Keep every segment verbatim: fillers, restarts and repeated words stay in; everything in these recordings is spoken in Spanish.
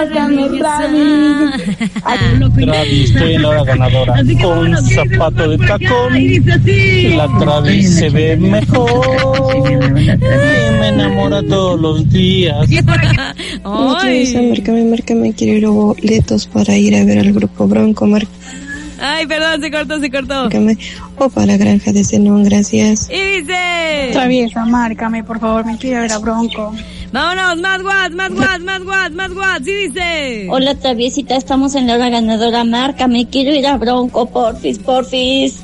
márcame, Travis. Travis, estoy en la hora ganadora. Con zapato de tacón, la Travis se ve mejor. Y me enamora todos los días. Ay, márcame, márcame, quiero ir a boletos para ir a ver al grupo Bronco. Mar- Ay, perdón, se cortó, se cortó. Márcame, o para la granja de Zenón, gracias. Y dice... Traviesa, márcame, por favor, me quiero ver a Bronco. Vámonos, más watts, más watts, más watts, más watts. Y dice... Hola, Traviesita, estamos en la hora ganadora. Márcame, quiero ir a Bronco, porfis, porfis.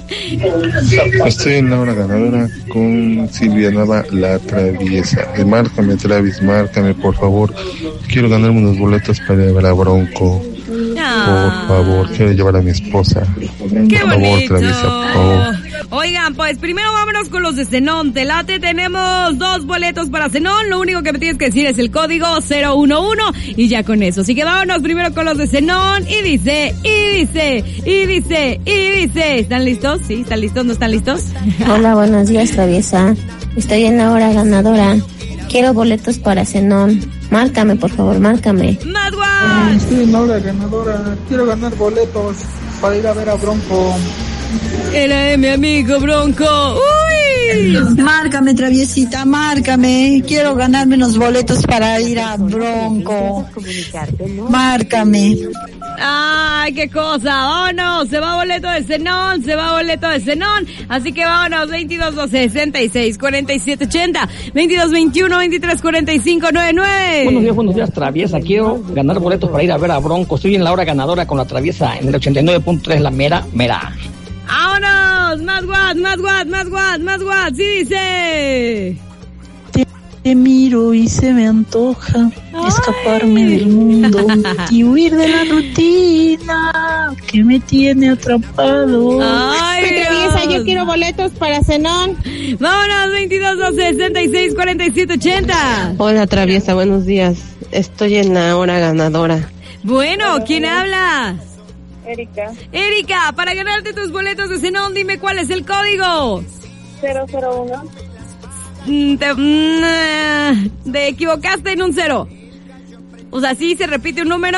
Estoy en la hora ganadora con Silvia Nava, la Traviesa. Eh, márcame, Travis, márcame, por favor. Quiero ganarme unos boletos para ir a ver a Bronco. Por favor, quiero llevar a mi esposa. ¡Qué por favor, bonito! Traviesa, por favor. Oigan, pues primero vámonos con los de Zenón. Te late, tenemos dos boletos para Zenón. Lo único que me tienes que decir es el código cero uno uno y ya con eso. Así que vámonos primero con los de Zenón. Y dice, y dice, y dice, y dice. ¿Están listos? ¿Sí? ¿Están listos? ¿No están listos? Hola, buenos días, Traviesa. Estoy en la hora ganadora. Quiero boletos para Zenón. Márcame, por favor, márcame. ¡Más guay! Estoy en la hora ganadora. Quiero ganar boletos para ir a ver a Bronco. Era mi amigo Bronco. ¡Uy! Márcame, Traviesita, márcame. Quiero ganarme unos boletos para ir a Bronco. Márcame. ¡Ay, qué cosa! ¡Vámonos! Se va boleto de Zenón, se va boleto de Zenón. Así que vámonos, veintidós doce sesenta y seis cuarenta y siete ochenta, veintidós veintiuno veintitrés cuarenta y cinco noventa y nueve. Buenos días, buenos días, Traviesa. Quiero ganar boletos para ir a ver a Bronco. Estoy en la hora ganadora con la Traviesa en el ochenta y nueve punto tres, la mera, mera. ¡Vámonos! ¡Más watts, más watts, más watts, más watts! ¡Sí dice! Te, te miro y se me antoja Ay. escaparme del mundo y huir de la rutina que me tiene atrapado. ¡Ay, Traviesa, yo quiero boletos para Zenón! ¡Vámonos! veintidós doce sesenta y seis cuarenta y siete ochenta. Hola, Traviesa, buenos días. Estoy en la hora ganadora. Bueno, ¿quién habla? Erika. Erika, para ganarte tus boletos de Zenón, dime cuál es el código. cero cero uno. Mm, te, mm, te equivocaste en un cero. O sea, ¿sí se repite un número?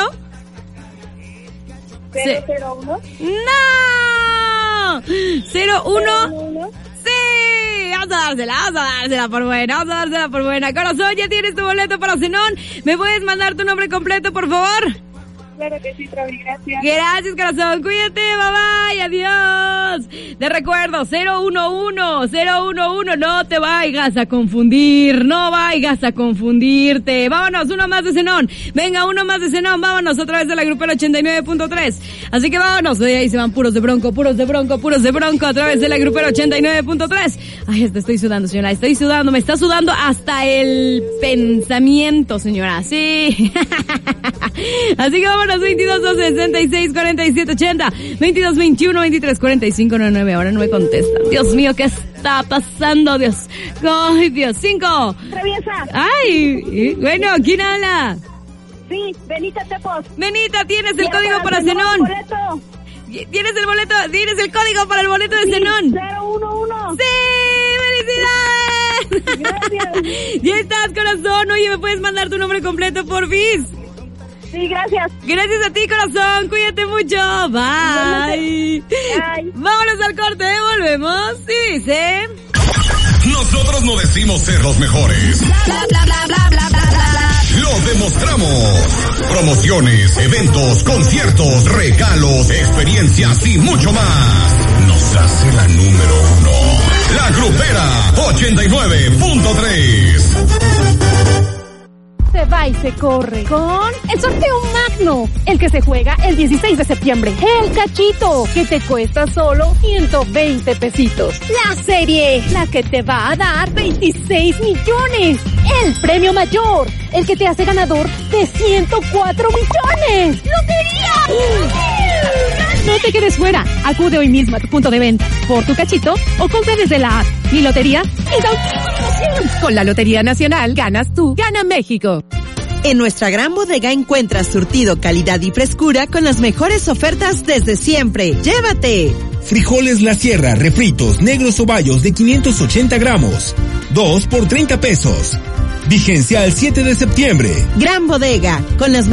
cero cero uno. ¡No! ¿cero uno? ¡Sí! Vamos a dársela, vamos a dársela por buena, vamos a dársela por buena. Corazón, ya tienes tu boleto para Zenón. ¿Me puedes mandar tu nombre completo, por favor? Claro que sí, Travis, gracias. Gracias, corazón. Cuídate, bye bye, adiós. Te recuerdo, cero uno uno, cero uno uno, no te vayas a confundir, no vayas a confundirte. Vámonos, uno más de Zenón. Venga, uno más de Zenón, vámonos otra vez de la grupera ochenta y nueve punto tres. Así que vámonos, hoy ahí se van puros de Bronco, puros de Bronco, puros de Bronco, a través de la grupera ochenta y nueve punto tres. Ay, hasta estoy sudando, señora, estoy sudando, me está sudando hasta el pensamiento, señora, sí. Así que vámonos. veintidós doce sesenta y seis cuarenta y siete ochenta, veintidós veintiuno veintitrés cuarenta y cinco noventa y nueve. Ahora no me contestan. Dios mío, ¿qué está pasando, Dios? Ay, Dios. Cinco. Traviesa. Ay, bueno, ¿quién habla? Sí, Benita Tepos. Benita, tienes el código para Zenón. Tienes el boleto, tienes el código para el boleto de sí, Zenón. cero uno uno. ¡Sí! ¡Felicidades! Gracias. Ya estás, corazón. Oye, ¿me puedes mandar tu nombre completo, porfis? Sí, gracias. Gracias a ti, corazón. Cuídate mucho. Bye. Bye. Vámonos al corte. Volvemos. Sí, dice. Nosotros no decimos ser los mejores. Bla, bla, bla, bla, bla, bla, bla. Lo demostramos. Promociones, eventos, conciertos, regalos, experiencias y mucho más. Nos hace la número uno. La Grupera ochenta y nueve punto tres. Se va y se corre con el sorteo magno, el que se juega el dieciséis de septiembre. El cachito, que te cuesta solo ciento veinte pesitos. La serie, la que te va a dar veintiséis millones. El premio mayor, el que te hace ganador de ciento cuatro millones. ¡Lotería! No te quedes fuera. Acude hoy mismo a tu punto de venta por tu cachito o compra desde la app. Mi lotería es automoción. Con la Lotería Nacional ganas tú, gana México. En nuestra gran bodega encuentras surtido, calidad y frescura con las mejores ofertas desde siempre. ¡Llévate! Frijoles La Sierra, refritos, negros o bayos de quinientos ochenta gramos. Dos por treinta pesos. Vigencia al siete de septiembre. Gran bodega, con las